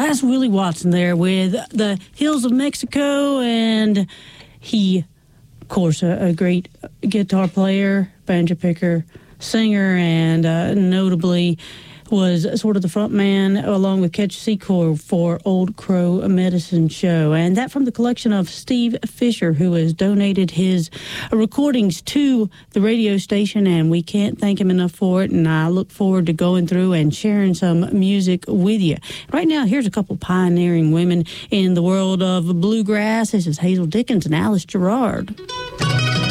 that's Willie Watson there with the Hills of Mexico, and he, of course, a great guitar player, banjo picker, singer, and notably was sort of the front man along with Catch Secor for Old Crow Medicine Show. And that from the collection of Steve Fisher, who has donated his recordings to the radio station, and we can't thank him enough for it. And I look forward to going through and sharing some music with you. Right now, here's a couple pioneering women in the world of bluegrass. This is Hazel Dickens and Alice Gerrard.